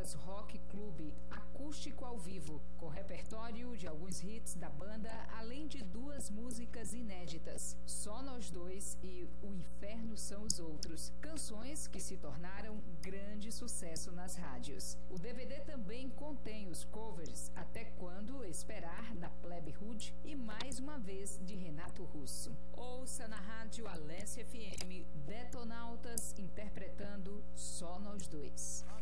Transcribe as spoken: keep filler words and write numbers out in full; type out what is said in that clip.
Detonautas Rock Club, acústico ao vivo, com repertório de alguns hits da banda, além de duas músicas inéditas, Só Nós Dois e O Inferno São os Outros, canções que se tornaram grande sucesso nas rádios. O D V D também contém os covers Até Quando Esperar, da Plebe Rude, e Mais Uma Vez, de Renato Russo. Ouça na rádio Alesse F M, Detonautas interpretando Só Nós Dois.